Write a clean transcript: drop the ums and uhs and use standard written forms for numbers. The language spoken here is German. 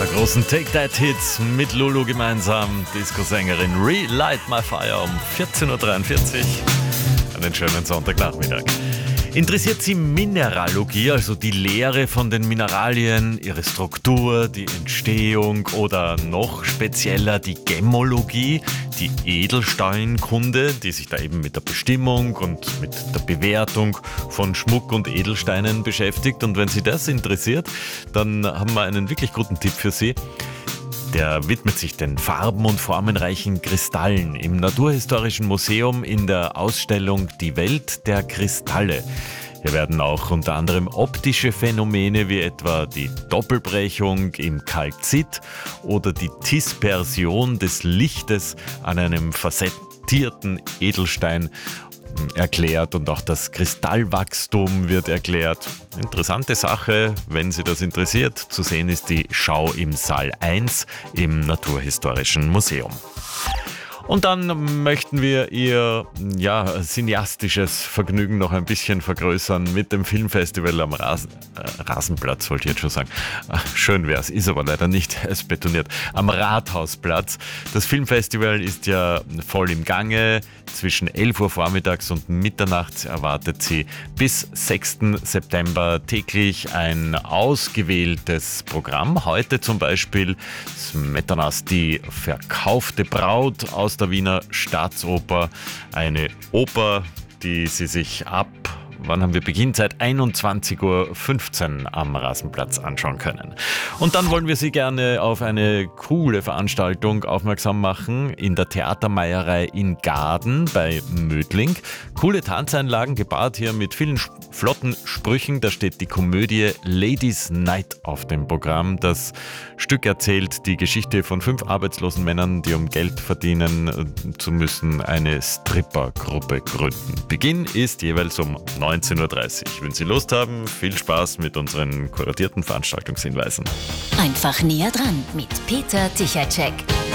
der großen Take That Hits mit Lulu gemeinsam. Disco-Sängerin Relight My Fire um 14.43 Uhr. Einen schönen Sonntagnachmittag. Interessiert Sie Mineralogie, also die Lehre von den Mineralien, ihre Struktur, die Entstehung oder noch spezieller die Gemmologie, die Edelsteinkunde, die sich da eben mit der Bestimmung und mit der Bewertung von Schmuck und Edelsteinen beschäftigt? Und wenn Sie das interessiert, dann haben wir einen wirklich guten Tipp für Sie. Der widmet sich den farben- und formenreichen Kristallen im Naturhistorischen Museum in der Ausstellung Die Welt der Kristalle. Hier werden auch unter anderem optische Phänomene wie etwa die Doppelbrechung im Kalzit oder die Dispersion des Lichtes an einem facettierten Edelstein erklärt und auch das Kristallwachstum wird erklärt. Interessante Sache, wenn Sie das interessiert. Zu sehen ist die Schau im Saal 1 im Naturhistorischen Museum. Und dann möchten wir Ihr cineastisches Vergnügen noch ein bisschen vergrößern mit dem Filmfestival am Rasenplatz, wollte ich jetzt schon sagen. Schön wär's, ist aber leider nicht, es betoniert. Am Rathausplatz. Das Filmfestival ist ja voll im Gange. Zwischen 11 Uhr vormittags und Mitternacht erwartet Sie bis 6. September täglich ein ausgewähltes Programm. Heute zum Beispiel Smetanas Die verkaufte Braut aus der Wiener Staatsoper. Eine Oper, die Sie sich wann haben wir Beginnzeit? 21.15 Uhr am Rasenplatz anschauen können. Und dann wollen wir Sie gerne auf eine coole Veranstaltung aufmerksam machen in der Theatermeierei in Gaden bei Mödling. Coole Tanzeinlagen, gepaart hier mit vielen flotten Sprüchen. Da steht die Komödie Ladies Night auf dem Programm. Das Stück erzählt die Geschichte von 5 arbeitslosen Männern, die um Geld verdienen zu müssen, eine Strippergruppe gründen. Beginn ist jeweils um 19.30 Uhr. Wenn Sie Lust haben, viel Spaß mit unseren kuratierten Veranstaltungshinweisen. Einfach näher dran mit Peter Tichatschek.